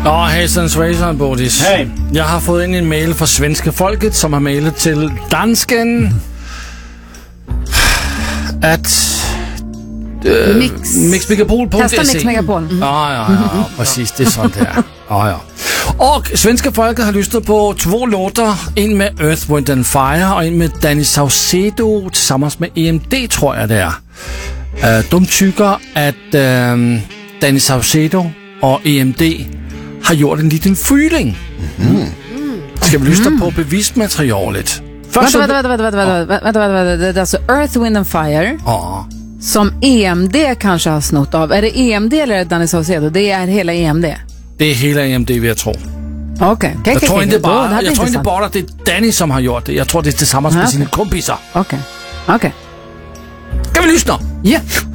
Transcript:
Hejsan svejsan, Bodis. Hej. Jeg har fået ind en mail fra Svenska Folket, som har mailet til dansken, at mixmegapol.se. Testa Mix Megapol. Ja, præcis, det er sådan der. Ja. Og Svenska Folket har lyttet på 2 låter. En med Earth, Wind and Fire, og en med Danny Saucedo sammen med EMD, tror jeg det er. De tykker, at Danny Saucedo og EMD har gjort en liten fyring. Skal vi lytte på bevismaterialet? Vänta. Det är alltså Earth, Wind and Fire. Ja. Som EMD kanske har snott av. Är det EMD eller är det Danny Saucedo? Det är hela EMD. Det är hela EMD, vill jag tro. Okej. Jag tror inte bara att det är Danny som har gjort det. Jag tror det är tillsammans med sina kompisar. Okej. Ska vi lyssna? Ja.